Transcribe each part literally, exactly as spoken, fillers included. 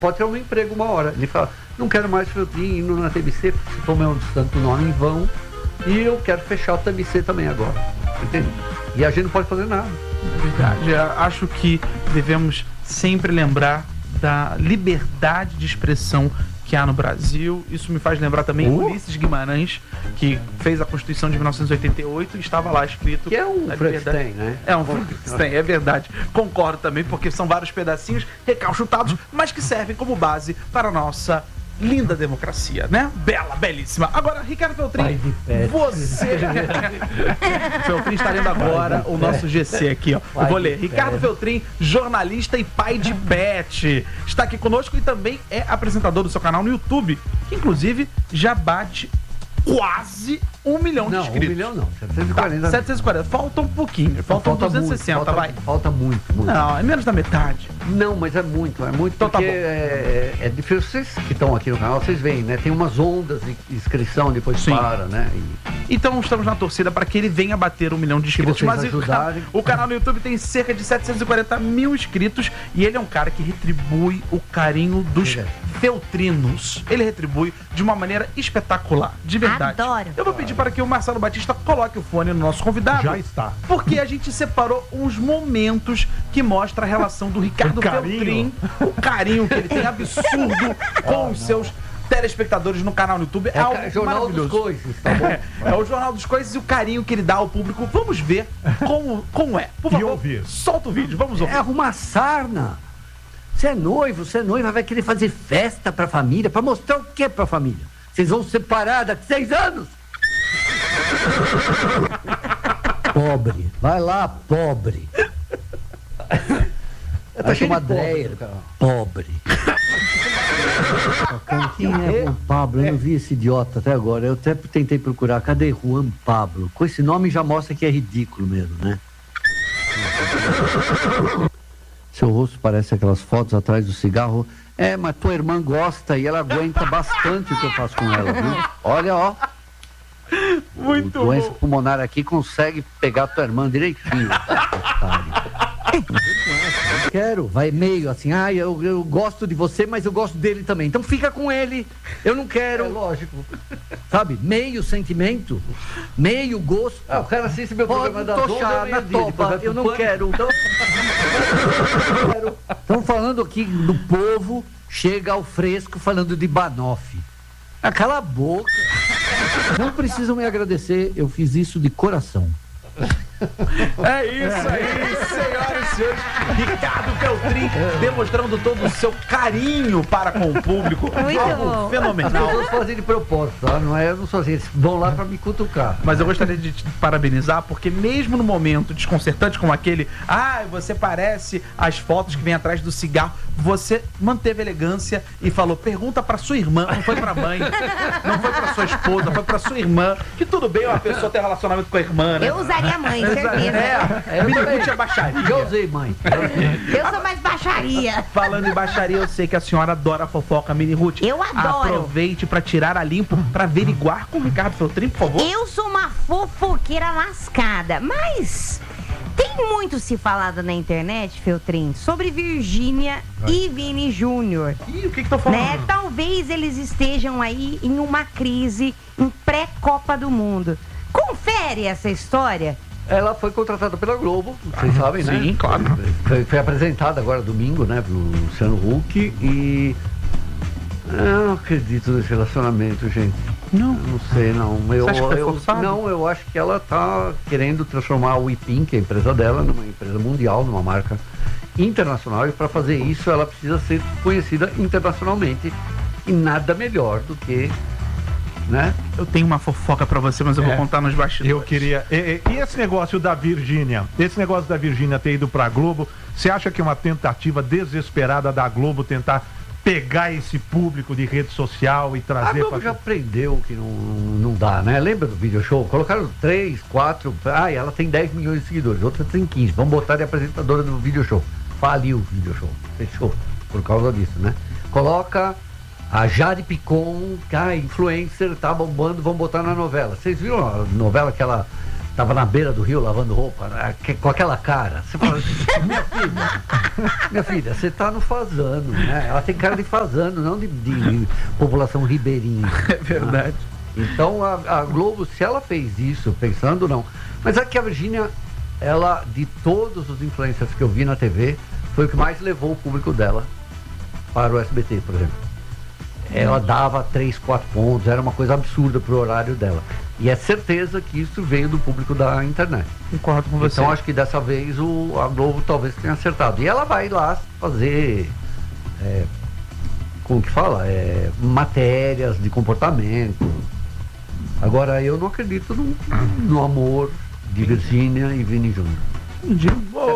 pode ter um emprego uma hora. Ele fala, não quero mais Feltrin indo na T B C, se for meu santo nome em vão, e eu quero fechar o T B C também agora. Entende? E a gente não pode fazer nada. É verdade. Eu acho que devemos sempre lembrar da liberdade de expressão que há no Brasil. Isso me faz lembrar também uh. Ulisses Guimarães, que fez a Constituição de mil novecentos e oitenta e oito e estava lá escrito... Que é um Frankenstein, né? É um Frankenstein, é verdade. Concordo também, porque são vários pedacinhos recalchutados, mas que servem como base para a nossa linda democracia, né? Bela, belíssima. Agora, Ricardo Feltrin, você... Feltrin está lendo agora o nosso G C aqui, ó. Eu vou ler. Ricardo Feltrin, jornalista e pai de pet, está aqui conosco e também é apresentador do seu canal no YouTube, que inclusive já bate quase um milhão de não, inscritos. Um milhão não, setecentos e quarenta. Tá, setecentos e quarenta. Falta um pouquinho, faltam falta duzentos e sessenta, muito, falta, vai. Falta muito, muito. Não, é menos da metade. Não, mas é muito, é muito, então, porque tá é, é difícil. Vocês que estão aqui no canal, vocês veem, né? Tem umas ondas de inscrição, depois Sim. para, né? E... Então estamos na torcida para que ele venha bater um milhão de inscritos. Mas ajudarem... o canal no YouTube tem cerca de setecentos e quarenta mil inscritos e ele é um cara que retribui o carinho dos é. feltrinos. Ele retribui de uma maneira espetacular, de verdade. Adoro. Eu vou pedir para que o Marcelo Batista coloque o fone no nosso convidado. Já está. Porque a gente separou uns momentos que mostram a relação do Ricardo Feltrin, o carinho que ele tem absurdo com os seus telespectadores no canal no YouTube. É, é algo Jornal maravilhoso. dos Coices, tá bom? É, é o Jornal dos Coices e o carinho que ele dá ao público. Vamos ver como, como é. Por favor, ouvir. Solta o vídeo, vamos ouvir. É arrumar sarna. Você é noivo, você é noiva, vai querer fazer festa pra família, pra mostrar o que pra família? Vocês vão se separar daqui seis anos? Pobre. Vai lá, pobre. Vai chamar Dreyer. Pobre. Quem é Juan Pablo? Eu não vi esse idiota até agora. Eu até tentei procurar. Cadê Juan Pablo? Com esse nome já mostra que é ridículo mesmo, né? Seu rosto parece aquelas fotos atrás do cigarro. É, mas tua irmã gosta e ela aguenta bastante o que eu faço com ela, viu? Olha, ó. Muito o doença bom. pulmonar aqui consegue pegar tua irmã direitinho. Eu quero, vai meio assim, ah, eu, eu gosto de você, mas eu gosto dele também. Então fica com ele. Eu não quero. É lógico. Sabe? Meio sentimento, meio gosto. Ah, o cara assiste meu programa da tochar na topa. Eu não quero. Estão falando aqui do povo, chega ao fresco falando de Banoff. Ah, cala a boca. Não precisam me agradecer, eu fiz isso de coração. É isso aí, senhoras e senhores. Ricardo Feltrin demonstrando todo o seu carinho para com o público. Muito Algo bom. fenomenal. As pessoas fazem de propósito, tá? Não é, eu não sou assim, eles vão lá para me cutucar. Mas eu gostaria de te parabenizar, porque mesmo no momento desconcertante como aquele, ah, você parece as fotos que vem atrás do cigarro, você manteve elegância e falou, pergunta pra sua irmã, não foi pra mãe, não foi pra sua esposa, foi pra sua irmã, que tudo bem uma pessoa ter relacionamento com a irmã, né? Eu usaria a mãe, certeza. É, é Miniguti é baixaria. Já usei, mãe. Eu sou mais baixaria. Falando em baixaria, eu sei que a senhora adora a fofoca, Mini Ruth. Eu adoro. Aproveite pra tirar a limpo, pra averiguar com o Ricardo Feltrin, por favor. Eu sou uma fofoqueira lascada, mas tem muito se falado na internet, Feltrin, sobre Virgínia e Vini Júnior. Ih, o que que tô falando? Né? Talvez eles estejam aí em uma crise em pré-Copa do Mundo. Confere essa história. Ela foi contratada pela Globo, vocês sabem, né? Sim, claro. Foi, foi apresentada agora domingo, né, pro Luciano Huck e... Eu não acredito nesse relacionamento, gente. Não. Eu não sei, não. Eu, Você acha que foi eu, forçado? não, eu acho que ela tá querendo transformar o Ipim, que é a empresa dela, numa empresa mundial, numa marca internacional. E para fazer isso, ela precisa ser conhecida internacionalmente. E nada melhor do que... Né? Eu tenho uma fofoca pra você, mas eu É. vou contar nos bastidores. Eu queria... E, e- e esse negócio da Virgínia? Esse negócio da Virgínia ter ido pra Globo, você acha que é uma tentativa desesperada da Globo tentar pegar esse público de rede social e A trazer Globo pra... já aprendeu que não, não dá, né? Lembra do video show? Colocaram três, quatro... Ah, ela tem dez milhões de seguidores, outra tem quinze. Vamos botar de apresentadora do video show. Faliu o video show. Fechou. Por causa disso, né? Coloca a Jade Picon, que é influencer, tá bombando, vamos botar na novela. Vocês viram a novela que ela estava na beira do rio lavando roupa, né, com aquela cara. Você fala, minha filha, minha filha, você está no fazano, né? Ela tem cara de fazano, não de, de população ribeirinha. É verdade. Né? Então a, a Globo, se ela fez isso, pensando não. Mas é que a Virgínia, ela, de todos os influencers que eu vi na T V, foi o que mais levou o público dela para o S B T, por exemplo. Ela dava três, quatro pontos, era uma coisa absurda pro horário dela. E é certeza que isso veio do público da internet. Concordo com você. Então acho que dessa vez o, a Globo talvez tenha acertado. E ela vai lá fazer, é, como que fala? É, matérias de comportamento. Agora eu não acredito no, no amor de Virgínia e Vini Júnior.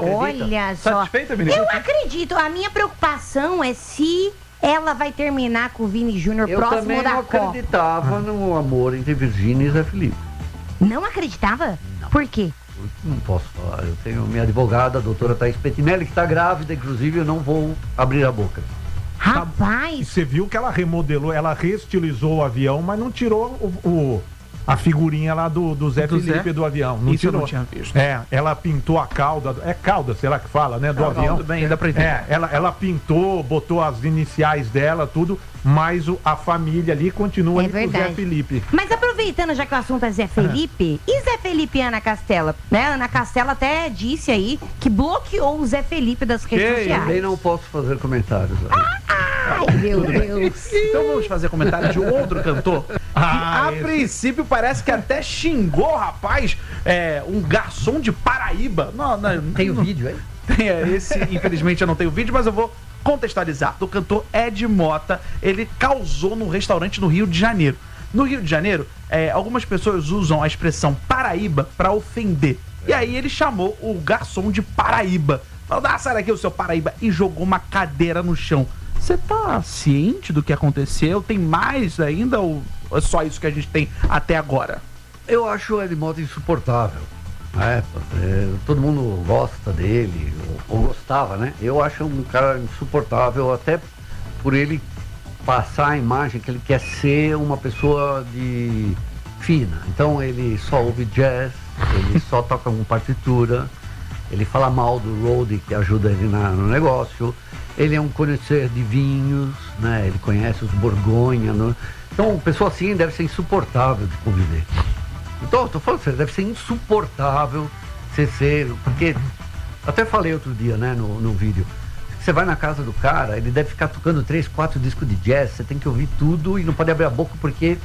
Olha só. Satisfeita, Vini? Eu acredito. A minha preocupação é se ela vai terminar com o Vini Júnior Eu próximo também da não Copa. acreditava no amor entre Virgínia e Zé Felipe. Não acreditava? Não. Por quê? Não posso falar. Eu tenho minha advogada, a doutora Thaís Pettinelli, que está grávida, inclusive eu não vou abrir a boca. E Rapaz, você viu que ela remodelou, ela reestilizou o avião, mas não tirou o, o- a figurinha lá do, do Zé Do Felipe Zé? do avião. Não Isso eu tirou. não tinha visto. É, ela pintou a cauda, é cauda, será que fala, né, do Não, avião. tudo bem, dá pra entender. É, ela, ela pintou, botou as iniciais dela, tudo, mas o- a família ali continua É ali com o Zé verdade. Felipe. mas aproveitando já que o assunto é Zé Felipe, e Zé Felipe e Ana Castela? Né? Ana Castela até disse aí que bloqueou o Zé Felipe das redes Que sociais. Também não posso fazer comentários. aí. Ai, meu Deus. Então vamos fazer comentário de outro cantor que Ah, a esse. princípio parece que até xingou, rapaz, é, um garçom de Paraíba. Não, não, Tem o não- vídeo aí? Tem, é, esse, infelizmente, eu não tenho vídeo, mas eu vou contextualizar. Do cantor Ed Mota, ele causou num restaurante no Rio de Janeiro. No Rio de Janeiro, é, algumas pessoas usam a expressão Paraíba pra ofender. E aí ele chamou o garçom de Paraíba. Falou, ah, sai daqui o seu Paraíba. E jogou uma cadeira no chão. Você tá ciente do que aconteceu? Tem mais ainda ou é só isso que a gente tem até agora? Eu acho o Ed Mota insuportável. É, é, todo mundo gosta dele, ou, ou gostava, né? Eu acho um cara insuportável, até por ele passar a imagem que ele quer ser uma pessoa de fina. Então ele só ouve jazz, ele só toca com partitura, ele fala mal do roadie que ajuda ele na, no negócio. Ele é um conhecedor de vinhos, né? Ele conhece os Borgonha. No... Então, uma pessoa assim deve ser insuportável de conviver. Então, eu tô falando sério, deve ser insuportável você ser. Porque, até falei outro dia, né, no, no vídeo. Você vai na casa do cara, ele deve ficar tocando três, quatro discos de jazz, você tem que ouvir tudo e não pode abrir a boca porque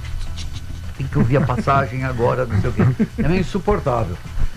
tem que ouvir a passagem agora, não sei o quê. É meio insuportável.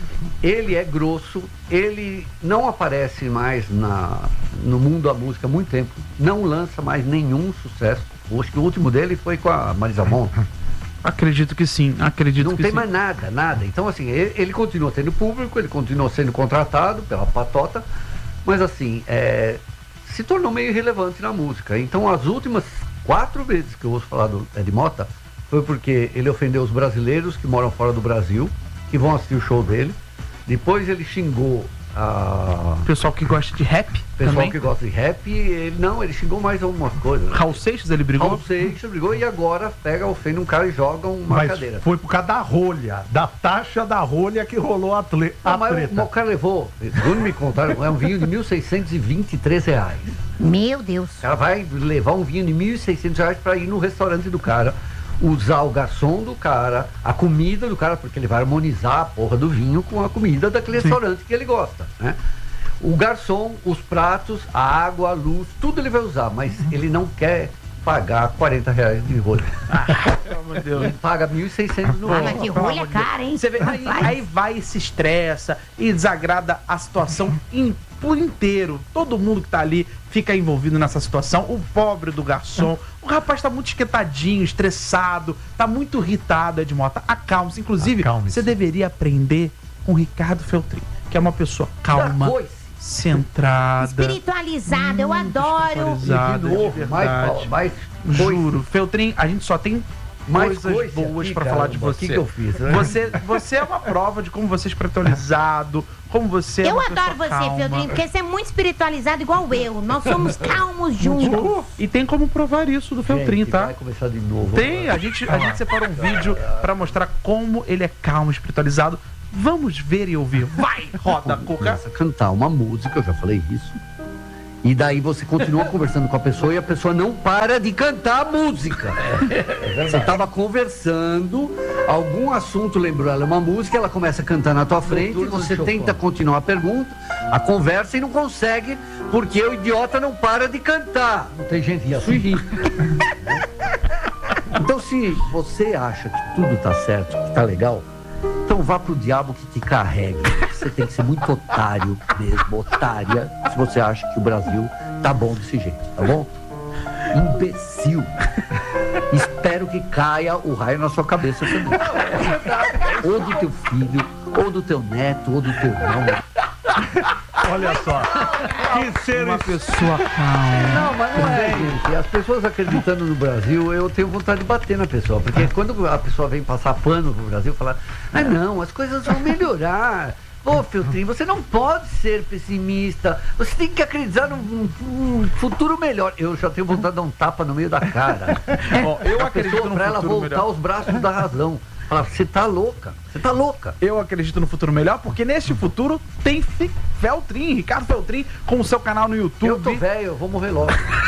Ele é grosso, ele não aparece mais na, no mundo da música há muito tempo, não lança mais nenhum sucesso. Acho que o último dele foi com a Marisa Monte. Acredito que sim, acredito Não que tem sim. mais nada, nada. Então, assim, ele, ele continua tendo público, ele continua sendo contratado pela patota, mas, assim, é, se tornou meio irrelevante na música. Então, as últimas quatro vezes que eu ouço falar do Ed Mota foi porque ele ofendeu os brasileiros que moram fora do Brasil, que vão assistir o show dele. Depois ele xingou a... Pessoal que gosta de rap pessoal também. que gosta de rap, ele não, ele xingou mais algumas coisas. Né? Raul Seixas, ele brigou? Raul Seixas brigou e agora pega, ofende um cara e joga uma Mas cadeira. foi por causa da rolha, da taxa da rolha que rolou a, tle- a Não, mas treta. o cara levou, segundo me contaram, é um vinho de mil seiscentos e vinte e três reais. Meu Deus. O cara vai levar um vinho de mil e seiscentos reais para ir no restaurante do cara, usar o garçom do cara, a comida do cara, porque ele vai harmonizar a porra do vinho com a comida daquele Sim. restaurante que ele gosta, né? O garçom, os pratos, a água, a luz, tudo ele vai usar, mas ele não quer pagar quarenta reais de rolha. Pelo amor de Deus. Ele paga mil e seiscentos no Ah, ano. mas que rolha cara, hein? Você vê, aí, aí vai e se estressa e desagrada a situação in- por inteiro. Todo mundo que tá ali fica envolvido nessa situação. O pobre do garçom. O rapaz tá muito esquentadinho, estressado, tá muito irritado, Ed Mota. Acalme-se. Inclusive, Acalme-se. você deveria aprender com o Ricardo Feltrin, que é uma pessoa calma, Coice. centrada. Espiritualizada, eu muito adoro. espiritualizada, De novo, de mais, verdade. mais coice. Juro, Feltrin, a gente só tem Mais coisas coisa boas aqui, pra falar de caramba. você. O que que eu fiz, né? Você, você é uma prova de como você é espiritualizado, como você é Eu uma adoro pessoa você, calma. Feltrinho, porque você é muito espiritualizado igual eu. Nós somos calmos juntos. E tem como provar isso do Feltrin, Gente, tá? vai começar de novo. Tem, a gente, a gente separou um vídeo pra mostrar como ele é calmo, espiritualizado. Vamos ver e ouvir. Vai, roda, Cuca. Começa a cantar uma música, eu já falei isso. E daí você continua conversando com a pessoa e a pessoa não para de cantar a música. É você estava conversando, algum assunto lembrou ela uma música, ela começa a cantar na tua frente, e você tenta continuar a pergunta, a conversa e não consegue, porque o idiota não para de cantar. Não tem gente que assim ri. Então, se você acha que tudo tá certo, que tá legal, então vá pro diabo que te carregue. Você tem que ser muito otário mesmo, otária, se você acha que o Brasil tá bom desse jeito, tá bom? Imbecil. Espero que caia o raio na sua cabeça também. Ou do teu filho, ou do teu neto, ou do teu irmão. Olha só, que ser Uma pessoa calma. Não, mas não é, gente. As pessoas acreditando no Brasil, eu tenho vontade de bater na pessoa. Porque quando a pessoa vem passar pano pro Brasil, falar, ah não, as coisas vão melhorar. Ô, Feltrinho, você não pode ser pessimista. Você tem que acreditar num, num futuro melhor. Eu já tenho vontade de dar um tapa no meio da cara. Ó, eu a acredito pessoa, no pra ela futuro voltar melhor. aos braços da razão. Falar, você tá louca, você tá louca. Eu acredito no futuro melhor, porque neste futuro tem Fi- Feltrin, Ricardo Feltrin, com o seu canal no YouTube. Eu tô velho, eu vou morrer logo.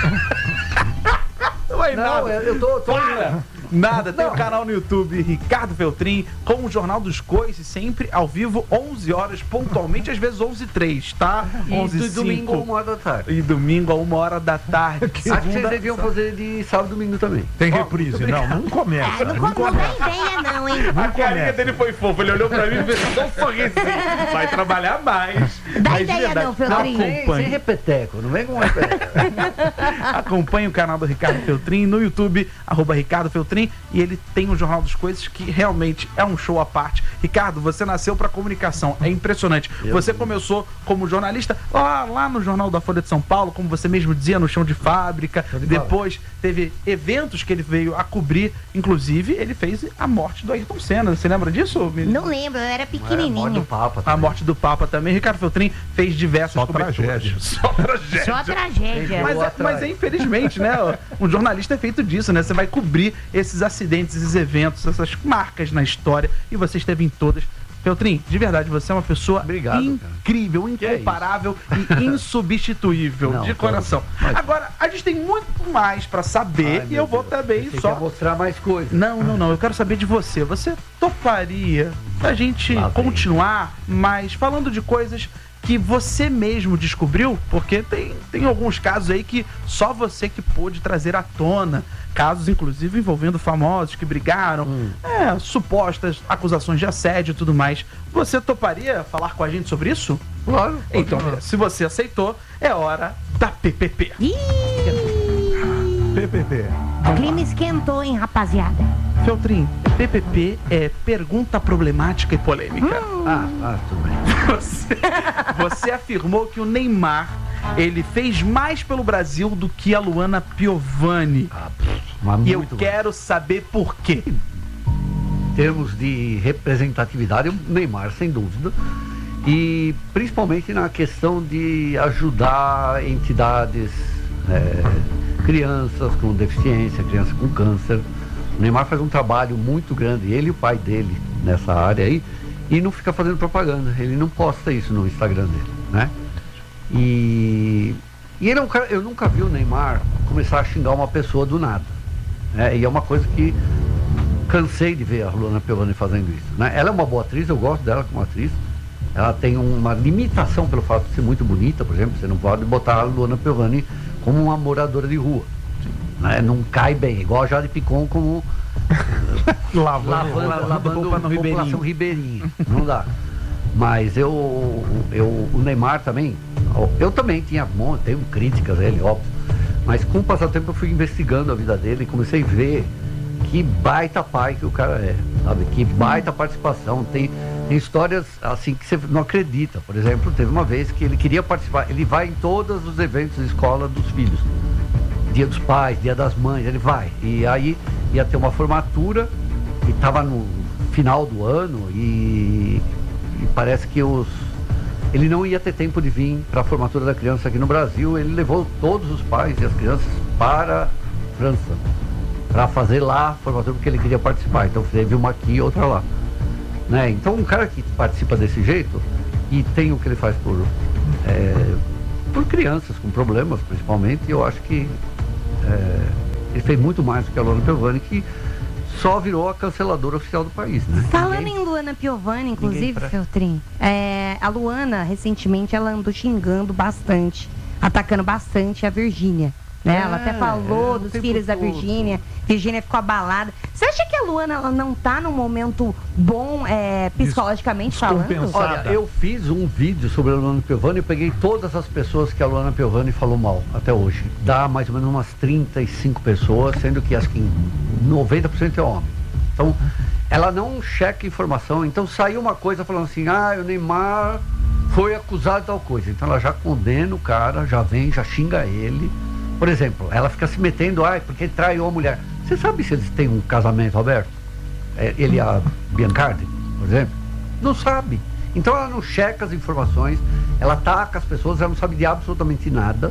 Não, é Não, nada. eu, eu tô... tô Para! Nada, tem o Não. canal no YouTube Ricardo Feltrin com o Jornal dos Coices, sempre ao vivo, onze horas pontualmente, às vezes onze e três, tá? onze E e domingo, cinco. uma hora da tarde. E domingo a uma hora da tarde. Acho que vocês deviam fazer de sábado e domingo também. tem reprise. Não, não começa. Ah, não, com- não dá ideia não, hein? A carinha começa. dele foi fofa, ele olhou pra mim e fez só um sorrisinho. Vai trabalhar mais. Dá Mas de ideia verdade, não, Feltrin. Sem, sem acompanhe. repeteco, não vem com repeteco. Acompanhe o canal do Ricardo Feltrin no YouTube, arroba Ricardo Feltrin, e ele tem o Jornal dos Coisas, que realmente é um show à parte. Ricardo, você nasceu pra comunicação, é impressionante. Você começou como jornalista lá, lá no Jornal da Folha de São Paulo, como você mesmo dizia, no chão de fábrica. de Depois teve eventos que ele veio a cobrir, inclusive ele fez a morte do Ayrton Senna. Você lembra disso, menino? Não lembro, eu era É, morte do pequenininho. Papa. A também. morte do Papa também. Ricardo Feltrin fez diversas Só coberturas. tragédia. Só tragédia. Só tragédia. Mas, é, mas é infelizmente, né? Um jornalista é feito disso, né? Você vai cobrir esses acidentes, esses eventos, essas marcas na história, e você esteve em todas. Feltrin, de verdade, você é uma pessoa Obrigado, incrível, Que é incomparável e insubstituível, Não, de tô- coração. mas- Agora, a gente tem muito mais pra saber Ai, e meu eu vou Deus. também Você só... quer mostrar mais coisas. Não, não, não. Eu quero saber de você. Você toparia a gente Lá vem. continuar, mas falando de coisas que você mesmo descobriu? Porque tem, tem alguns casos aí que só você que pôde trazer à tona. Casos, inclusive, envolvendo famosos que brigaram. Hum. É, supostas acusações de assédio e tudo mais. Você toparia falar com a gente sobre isso? Claro. Então, se você aceitou, é hora da P P P. Ih, P P P. o clima esquentou, hein, rapaziada? Feltrin, P P P é pergunta problemática e polêmica. Ah, ah, tudo bem. Você, você afirmou que o Neymar, ele fez mais pelo Brasil do que a Luana Piovani. Ah, pff, mas E eu muito quero saber por quê. Em termos de representatividade, o Neymar, sem dúvida. E principalmente na questão de ajudar entidades, é, crianças com deficiência, crianças com câncer. O Neymar faz um trabalho muito grande, ele e o pai dele, nessa área aí, e não fica fazendo propaganda. Ele não posta isso no Instagram dele, né? E, e ele é um cara, eu nunca vi o Neymar começar a xingar uma pessoa do nada, né? E é uma coisa que cansei de ver a Luana Piovani fazendo isso, né? Ela é uma boa atriz, eu gosto dela como atriz. Ela tem uma limitação pelo fato de ser muito bonita, por exemplo. Você não pode botar a Luana Piovani como uma moradora de rua, né? Não cai bem, igual a Jade Picon como Lavando. lavando, lavando lavando roupa no população ribeirinha. Não dá. Mas eu, eu, o Neymar também, eu também tinha, bom, tenho críticas a ele, óbvio. Mas com o passar do tempo eu fui investigando a vida dele e comecei a ver que baita pai que o cara é, sabe? Que baita participação. Tem, tem histórias assim que você não acredita. Por exemplo, teve uma vez que ele queria participar, ele vai em todos os eventos de escola dos filhos. Dia dos pais, dia das mães, ele vai. E aí ia ter uma formatura e estava no final do ano e, e parece que os ele não ia ter tempo de vir para a formatura da criança aqui no Brasil. Ele levou todos os pais e as crianças para a França para fazer lá a formatura porque ele queria participar. Então teve uma aqui e outra lá. né? Então um cara que participa desse jeito e tem o que ele faz por, é, por crianças com problemas, principalmente, eu acho que é, ele fez muito mais do que a Luana Piovani, que só virou a canceladora oficial do país, né? Falando Ninguém... em Luana Piovani, inclusive, pra... Feltrin, é, a Luana, recentemente, ela andou xingando bastante, atacando bastante a Virgínia. Né? É, ela até falou é, dos filhos da Virgínia. Virgínia ficou abalada. Você acha que a Luana ela não tá num momento bom é, psicologicamente falando? Olha, eu fiz um vídeo sobre a Luana Piovani e peguei todas as pessoas que a Luana Piovani falou mal até hoje. Dá mais ou menos umas trinta e cinco pessoas, sendo que acho que noventa por cento é homem. Então, ela não checa informação. Então saiu uma coisa falando assim, ah, o Neymar foi acusado de tal coisa. Então ela já condena o cara, já vem, já xinga ele. Por exemplo, ela fica se metendo, ah, porque traiu a mulher. Você sabe se eles têm um casamento aberto? É, ele e a Biancardi, por exemplo? Não sabe. Então ela não checa as informações, ela ataca as pessoas, ela não sabe de absolutamente nada.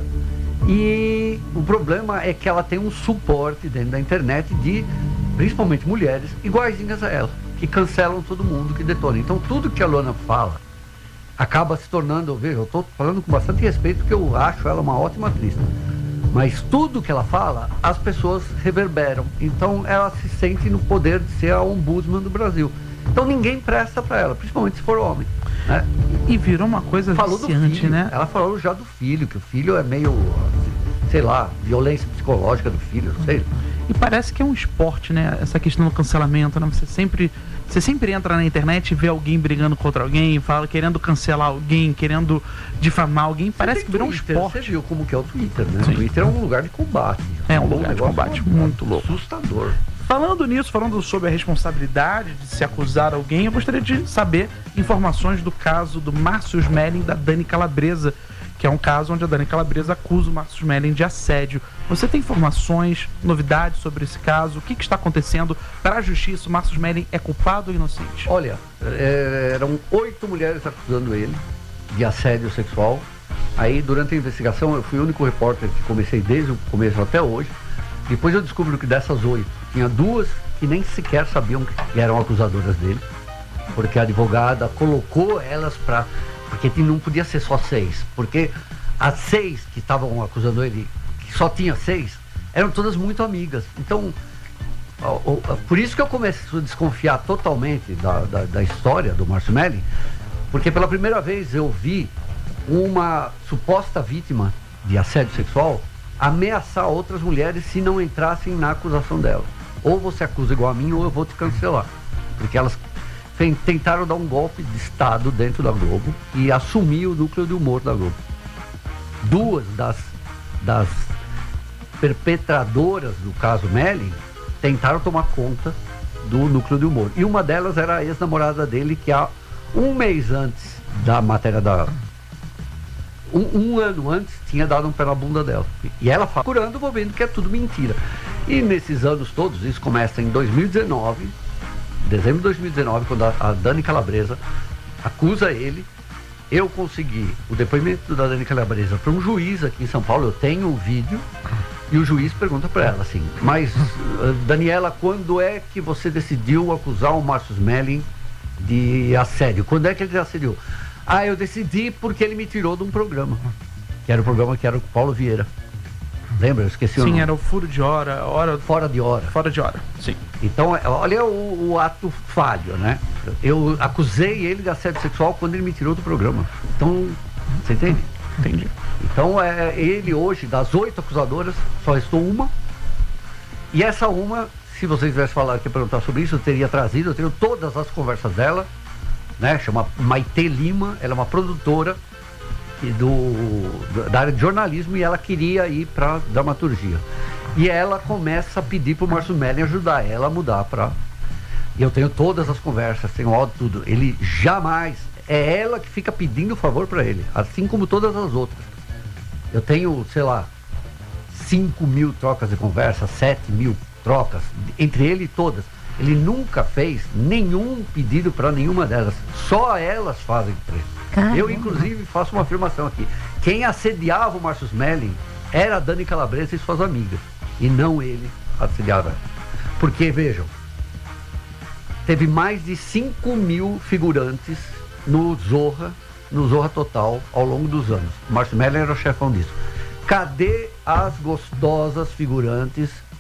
E o problema é que ela tem um suporte dentro da internet de, principalmente mulheres, iguaizinhas a ela, que cancelam todo mundo, que detonam. Então tudo que a Luana fala acaba se tornando, veja, eu estou falando com bastante respeito, porque eu acho ela uma ótima atriz. Mas tudo que ela fala, as pessoas reverberam. Então ela se sente no poder de ser a ombudsman do Brasil. Então ninguém presta para ela, principalmente se for homem, né? E virou uma coisa falou viciante, do filho, né? Ela falou já do filho, que o filho é meio, sei lá, violência psicológica do filho, não sei. E parece que é um esporte, né? Essa questão do cancelamento, né? Você sempre, você sempre entra na internet e vê alguém brigando contra alguém, fala, querendo cancelar alguém, querendo difamar alguém. Parece que virou um esporte. Você viu como que é o Twitter, né? Sim. O Twitter é um lugar de combate. É um lugar de combate muito louco. Assustador. Falando nisso, falando sobre a responsabilidade de se acusar alguém, eu gostaria de saber informações do caso do Márcio Smelling e da Dani Calabresa, que é um caso onde a Dani Calabresa acusa o Márcio Smelling de assédio. Você tem informações, novidades sobre esse caso? O que, que está acontecendo? Para a justiça, o Márcio Smelling é culpado ou inocente? Olha, é, eram oito mulheres acusando ele de assédio sexual. Aí, durante a investigação, eu fui o único repórter que comecei desde o começo até hoje. Depois eu descubro que dessas oito, tinha duas que nem sequer sabiam que eram acusadoras dele, porque a advogada colocou elas para... Porque não podia ser só seis, porque as seis que estavam acusando ele, que só tinha seis, eram todas muito amigas. Então, por isso que eu começo a desconfiar totalmente da, da, da história do Márcio Smelling, porque pela primeira vez eu vi uma suposta vítima de assédio sexual ameaçar outras mulheres se não entrassem na acusação dela. Ou você acusa igual a mim, ou eu vou te cancelar. Porque elas tentaram dar um golpe de Estado dentro da Globo e assumir o núcleo de humor da Globo. Duas das, das perpetradoras do caso Smelling tentaram tomar conta do núcleo de humor. E uma delas era a ex-namorada dele, que há um mês antes da matéria da... Um, um ano antes tinha dado um pé na bunda dela. E ela fala, curando, vou vendo que é tudo mentira. E nesses anos todos, isso começa em dois mil e dezenove, dezembro de dois mil e dezenove, quando a, a Dani Calabresa acusa ele. Eu consegui o depoimento da Dani Calabresa para um juiz aqui em São Paulo. Eu tenho o vídeo e o juiz pergunta para ela assim, mas Daniela, quando é que você decidiu acusar o Márcio Smelling de assédio? Quando é que ele te assediou? Ah, eu decidi porque ele me tirou de um programa, que era o programa que era o Paulo Vieira. Lembra? Eu esqueci o nome. Sim, era o Furo de Hora, hora... Fora de Hora. Fora de Hora, sim. Então, olha o, o ato falho, né? Eu acusei ele de assédio sexual quando ele me tirou do programa. Então, você entende? Entendi. Então, é, ele hoje, das oito acusadoras, só restou uma. E essa uma, se vocês tivessem falado aqui, perguntar sobre isso, eu teria trazido, eu tenho todas as conversas dela, né? Chama Maite Lima, ela é uma produtora do, da área de jornalismo, e ela queria ir para dramaturgia. E ela começa a pedir para o Márcio Smelling ajudar ela a mudar para... E eu tenho todas as conversas, tenho áudio, tudo. Ele jamais... É ela que fica pedindo favor para ele, assim como todas as outras. Eu tenho, sei lá, cinco mil trocas de conversa, sete mil trocas, entre ele e todas. Ele nunca fez nenhum pedido para nenhuma delas. Só elas fazem para ele. Caramba. Eu, inclusive, faço uma afirmação aqui. Quem assediava o Márcio Smelling era a Dani Calabresa e suas amigas. E não ele assediava. Porque, vejam, teve mais de cinco mil figurantes no Zorra, no Zorra Total, ao longo dos anos. O Márcio Meller era o chefão disso. Cadê as gostosas figurantes